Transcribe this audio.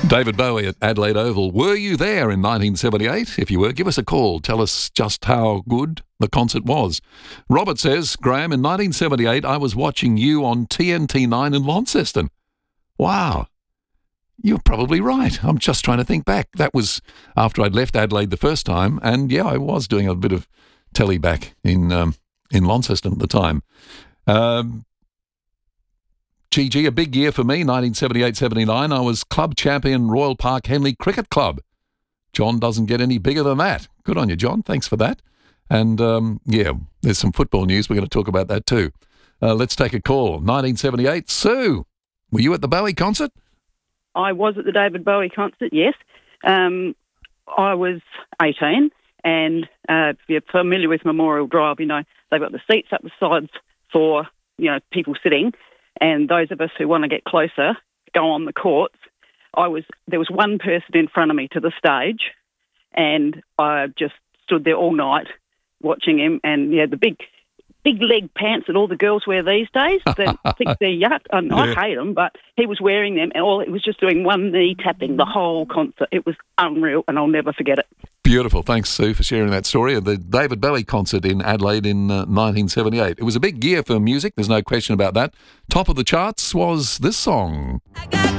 David Bowie at Adelaide Oval. Were you there in 1978? If you were, give us a call. Tell us just how good the concert was. Robert says, Graham, in 1978, I was watching you on TNT9 in Launceston. Wow. You're probably right. I'm just trying to think back. That was after I'd left Adelaide the first time, and yeah, I was doing a bit of telly back in Launceston at the time. GG, a big year for me, 1978-79. I was club champion Royal Park Henley Cricket Club. John doesn't get any bigger than that. Good on you, John. Thanks for that. And, yeah, there's some football news. We're going to talk about that too. Let's take a call. 1978. Sue, were you at the Bowie concert? I was at the David Bowie concert, yes. I was 18, and if you're familiar with Memorial Drive, you know, they've got the seats up the sides for, you know, people sitting, and those of us who want to get closer go on the courts. There was one person in front of me to the stage, and I just stood there all night watching him, and, yeah, the big leg pants that all the girls wear these days. I think they're yuck. I hate them, but he was wearing them, and it was just doing one knee tapping the whole concert. It was unreal, and I'll never forget it. Beautiful. Thanks, Sue, for sharing that story of the David Bowie concert in Adelaide in 1978. It was a big year for music. There's no question about that. Top of the charts was this song.